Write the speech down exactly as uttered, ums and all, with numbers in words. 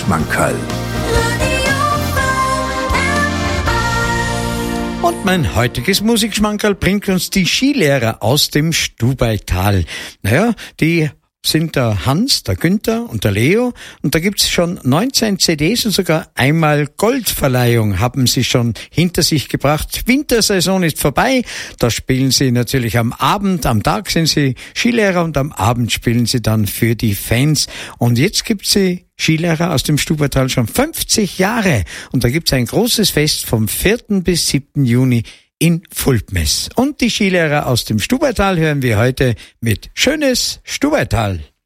Musikschmankerl. Und mein heutiges Musikschmankerl bringt uns die Skilehrer aus dem Stubaital. Naja, die sind der Hans, der Günther und der Leo, und da gibt's schon neunzehn C Ds und sogar einmal Goldverleihung haben sie schon hinter sich gebracht. Wintersaison ist vorbei, da spielen sie natürlich am Abend, am Tag sind sie Skilehrer und am Abend spielen sie dann für die Fans. Und jetzt gibt's sie Skilehrer aus dem Stubaital schon fünfzig Jahre, und da gibt's ein großes Fest vom vierten bis siebten Juni in Fulpmes. Und die Skilehrer aus dem Stubaital hören wir heute mit Schönes Stubaital.